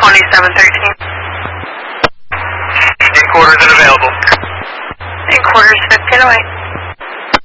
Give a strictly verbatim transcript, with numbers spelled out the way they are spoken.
twenty-seven thirteen. In quarters and available. In quarters fifteen oh eight.